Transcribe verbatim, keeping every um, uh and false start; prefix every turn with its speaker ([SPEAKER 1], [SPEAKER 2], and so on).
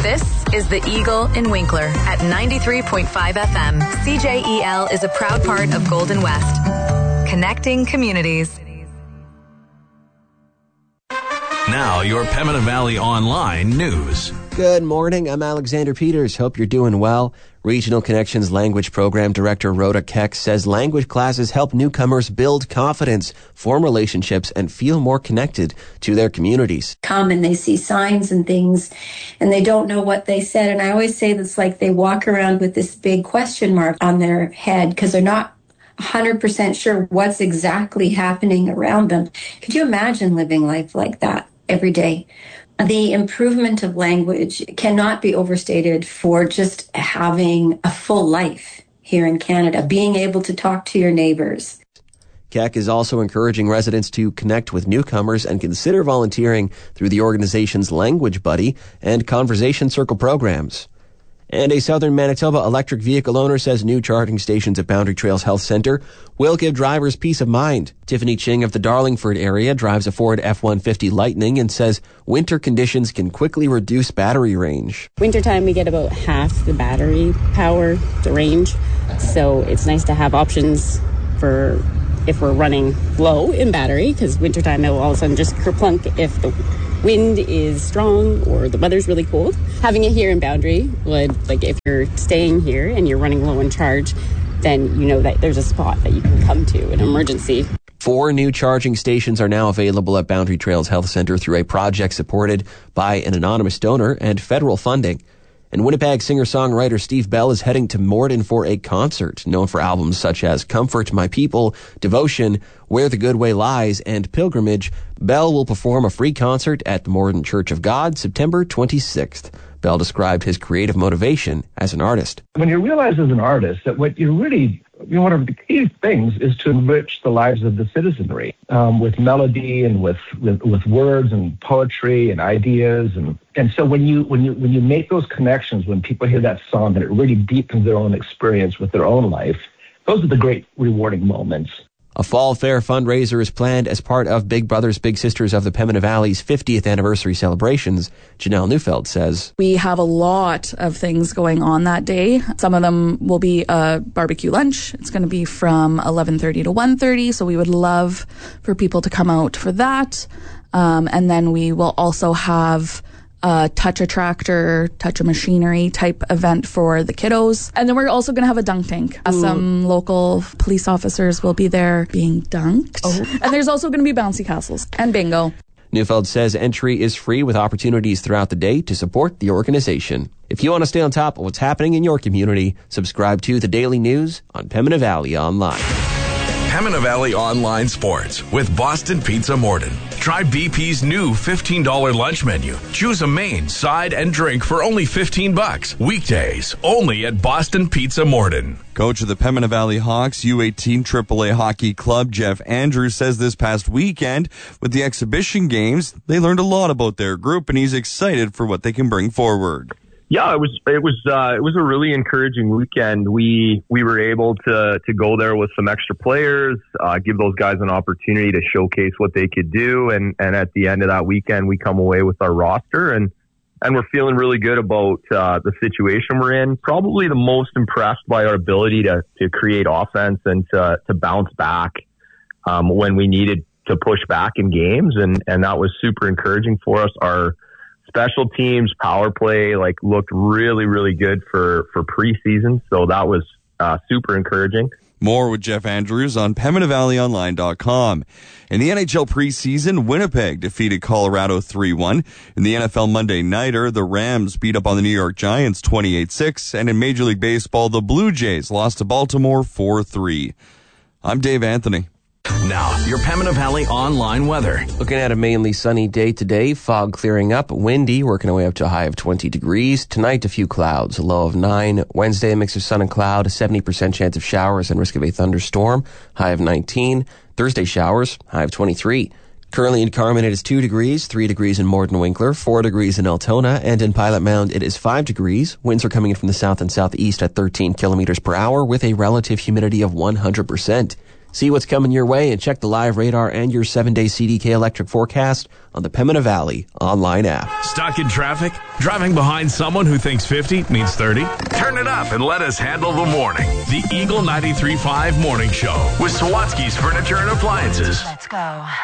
[SPEAKER 1] This is The Eagle in Winkler at ninety-three point five F M. C J E L is a proud part of Golden West. Connecting communities.
[SPEAKER 2] Now, your Pembina Valley Online news.
[SPEAKER 3] Good morning. I'm Alexander Peters. Hope you're doing well. Regional Connections Language Program Director Rhoda Keck says language classes help newcomers build confidence, form relationships, and feel more connected to their communities.
[SPEAKER 4] Come and they see signs and things, and they don't know what they said. And I always say that's like they walk around with this big question mark on their head because they're not one hundred percent sure what's exactly happening around them. Could you imagine living life like that every day? The improvement of language cannot be overstated for just having a full life here in Canada, being able to talk to your neighbors.
[SPEAKER 3] Keck is also encouraging residents to connect with newcomers and consider volunteering through the organization's Language Buddy and Conversation Circle programs. And a Southern Manitoba electric vehicle owner says new charging stations at Boundary Trails Health Centre will give drivers peace of mind. Tiffany Ching of the Darlingford area drives a Ford F one fifty Lightning and says winter conditions can quickly reduce battery range.
[SPEAKER 5] Wintertime, we get about half the battery power, the range. So it's nice to have options for if we're running low in battery, because wintertime it will all of a sudden just kerplunk if the wind is strong or the weather's really cold. Having it here in Boundary would, like if you're staying here and you're running low in charge, then you know that there's a spot that you can come to in emergency.
[SPEAKER 3] Four new charging stations are now available at Boundary Trails Health Centre through a project supported by an anonymous donor and federal funding. And Winnipeg singer-songwriter Steve Bell is heading to Morden for a concert, known for albums such as Comfort My People, Devotion, Where the Good Way Lies, and Pilgrimage. Bell will perform a free concert at the Morden Church of God September twenty-sixth. Bell described his creative motivation as an artist.
[SPEAKER 6] When you realize as an artist that what you really, you know, one of the key things is to enrich the lives of the citizenry um, with melody and with, with with words and poetry and ideas, and and so when you when you when you make those connections, when people hear that song, that it really deepens their own experience with their own life. Those are the great rewarding moments.
[SPEAKER 3] A fall fair fundraiser is planned as part of Big Brothers Big Sisters of the Pembina Valley's fiftieth anniversary celebrations. Janelle Neufeld says,
[SPEAKER 7] we have a lot of things going on that day. Some of them will be a barbecue lunch. It's going to be from eleven thirty to one thirty, so we would love for people to come out for that. Um, and then we will also have a touch a tractor, touch a machinery type event for the kiddos. And then we're also going to have a dunk tank. Ooh. Some local police officers will be there being dunked. Oh. And there's also going to be bouncy castles and bingo.
[SPEAKER 3] Neufeld says entry is free with opportunities throughout the day to support the organization. If you want to stay on top of what's happening in your community, subscribe to The Daily News on Pembina Valley Online.
[SPEAKER 2] Pembina Valley Online Sports with Boston Pizza Morden. Try B P's new fifteen dollars lunch menu. Choose a main, side, and drink for only fifteen bucks. Weekdays, only at Boston Pizza Morden.
[SPEAKER 8] Coach of the Pembina Valley Hawks U eighteen triple A Hockey Club, Jeff Andrews, says this past weekend with the exhibition games, they learned a lot about their group, and he's excited for what they can bring forward.
[SPEAKER 9] Yeah, it was it was uh, it was a really encouraging weekend. We we were able to to go there with some extra players, uh, give those guys an opportunity to showcase what they could do, and, and at the end of that weekend, we come away with our roster, and and we're feeling really good about uh, the situation we're in. Probably the most impressed by our ability to to create offense and to to bounce back um, when we needed to push back in games, and and that was super encouraging for us. Our special teams, power play, like looked really, really good for, for preseason. So that was uh, super encouraging.
[SPEAKER 8] More with Jeff Andrews on Pembina Valley Online dot com. In the N H L preseason, Winnipeg defeated Colorado three one. In the N F L Monday Nighter, the Rams beat up on the New York Giants twenty-eight six. And in Major League Baseball, the Blue Jays lost to Baltimore four three. I'm Dave Anthony.
[SPEAKER 2] Now, your Pembina Valley Online weather.
[SPEAKER 3] Looking at a mainly sunny day today, fog clearing up, windy, working our way up to a high of twenty degrees. Tonight, a few clouds, a low of nine. Wednesday, a mix of sun and cloud, a seventy percent chance of showers and risk of a thunderstorm, high of nineteen. Thursday, showers, high of twenty-three. Currently in Carman, it is two degrees, three degrees in Morden-Winkler, four degrees in Altona, and in Pilot Mound, it is five degrees. Winds are coming in from the south and southeast at thirteen kilometers per hour with a relative humidity of one hundred percent. See what's coming your way and check the live radar and your seven-day C D K electric forecast on the Pembina Valley online app.
[SPEAKER 2] Stuck in traffic? Driving behind someone who thinks fifty means thirty? Turn it up and let us handle the morning. The Eagle ninety-three point five Morning Show with Sawatsky's Furniture and Appliances.
[SPEAKER 1] Let's go.